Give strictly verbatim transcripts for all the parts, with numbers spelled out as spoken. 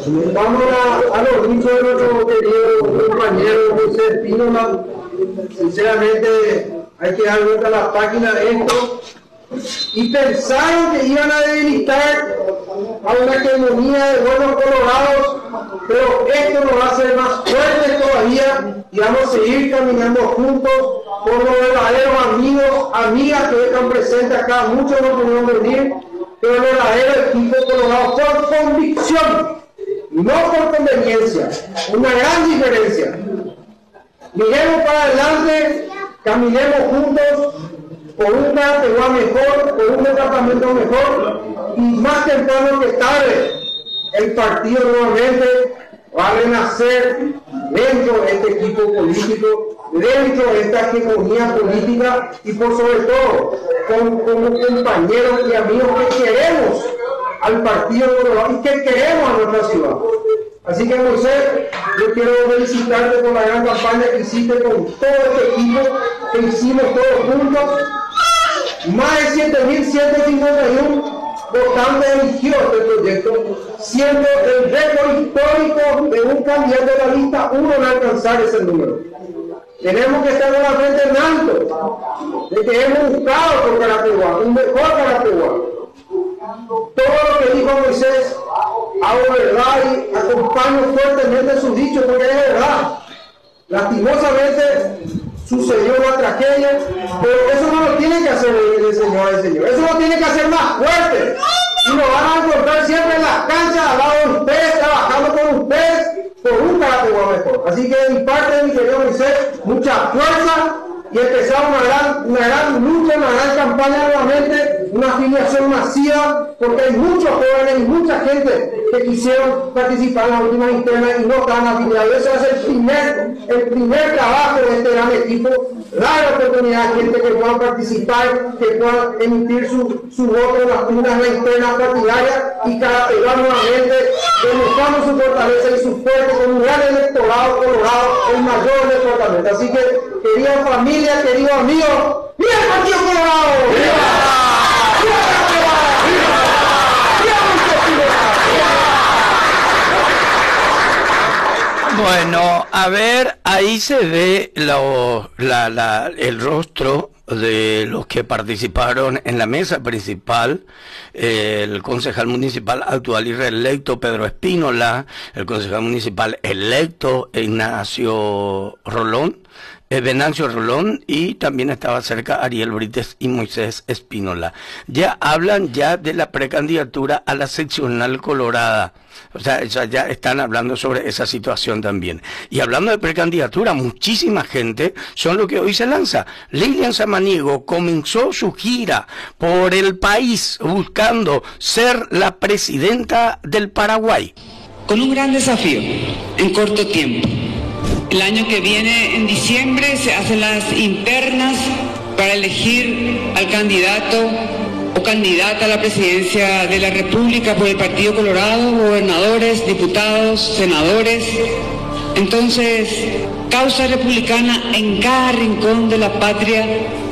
Vamos a, a los dichos de nuestro querido compañero José Espínola. Sinceramente, hay que dar vuelta a la página de esto. Y pensaron que iban a debilitar a una hegemonía de buenos colorados, pero esto nos va a hacer más fuertes todavía y vamos a seguir caminando juntos por los verdaderos amigos, amigas que están presentes acá. Muchos no pudieron venir, pero el verdadero equipo colorado por convicción, no por conveniencia. Una gran diferencia. Miremos para adelante, caminemos juntos por un Carapeguá mejor, por un departamento mejor, y más temprano que tarde el partido nuevamente va a renacer dentro de este equipo político, dentro de esta hegemonía política y por sobre todo con, como compañeros y amigos que queremos al partido colorado y que queremos a nuestra ciudad. Así que, Moisés, yo quiero felicitarte por la gran campaña que hiciste con todo este equipo que hicimos todos juntos. Más de siete mil ciento cincuenta y uno votantes eligió este proyecto, siendo el récord histórico de un candidato de la lista uno en alcanzar ese número. Tenemos que estar con la frente en alto, de que hemos buscado por Carapeguá, un mejor Carapeguá. Todo lo que dijo Moisés, hago verdad y acompaño fuertemente sus dichos, porque es verdad. Lastimosamente sucedió una tragedia, pero eso no lo tiene que hacer el Señor, el Señor. Eso lo tiene que hacer más fuerte. Y nos van a encontrar siempre en las canchas, al lado de ustedes, trabajando con ustedes, por un Carapeguá mejor. Así que de mi parte, de mi querido Moisés, mucha fuerza y empezar una gran, una gran lucha, una gran campaña nuevamente, una afiliación masiva, porque hay muchos jóvenes y mucha gente que quisieron participar en las últimas internas y no estaban afiliados. Ese es el primer, el primer trabajo de este gran equipo, dar la oportunidad a gente que puedan participar, que puedan emitir su, su voto en las urnas, la interna partidaria y Carapeguá nuevamente, demostrando su fortaleza y su fuerza con un gran electorado colorado, el mayor del departamento. Así que, querida familia, queridos amigos, ¡viva el Partido Colorado! ¡Viva! ¡Viva Carapeguá! ¡Viva! Bueno, a ver, ahí se ve lo, la, la, el rostro de los que participaron en la mesa principal, eh, el concejal municipal actual y reelecto Pedro Espínola, el concejal municipal electo Ignacio Rolón, eh, Venancio Rolón, y también estaba cerca Ariel Brites y Moisés Espínola. Ya hablan ya de la precandidatura a la seccional colorada. O sea, ya están hablando sobre esa situación también. Y hablando de precandidatura, muchísima gente son lo que hoy se lanza. Lilian Samaniego comenzó su gira por el país buscando ser la presidenta del Paraguay. Con un gran desafío en corto tiempo. El año que viene, en diciembre, se hacen las internas para elegir al candidato o candidata a la presidencia de la República por el Partido Colorado, gobernadores, diputados, senadores. Entonces, Causa Republicana en cada rincón de la patria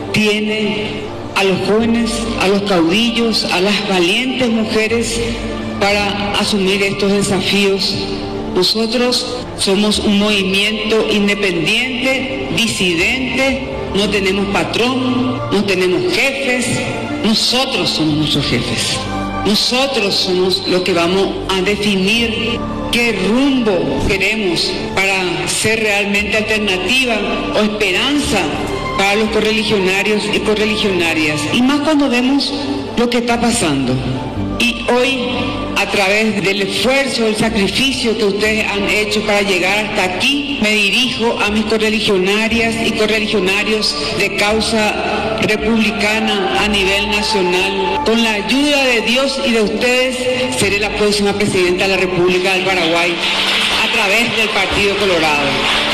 tiene a los jóvenes, a los caudillos, a las valientes mujeres para asumir estos desafíos. Nosotros somos un movimiento independiente, disidente, no tenemos patrón, no tenemos jefes. Nosotros somos nuestros jefes. Nosotros somos los que vamos a definir qué rumbo queremos para ser realmente alternativa o esperanza para los correligionarios y correligionarias. Y más cuando vemos lo que está pasando. Y hoy, a través del esfuerzo, del sacrificio que ustedes han hecho para llegar hasta aquí, me dirijo a mis correligionarias y correligionarios de Causa Republicana a nivel nacional. Con la ayuda de Dios y de ustedes, seré la próxima presidenta de la República del Paraguay a través del Partido Colorado.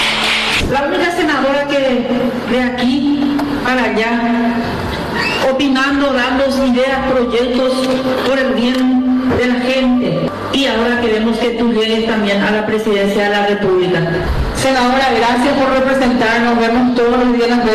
La única senadora que de aquí para allá, opinando, dando ideas, proyectos por el bien de la gente. Y ahora queremos que tú llegues también a la presidencia de la República. Senadora, gracias por representarnos, vemos todos los días en las redes.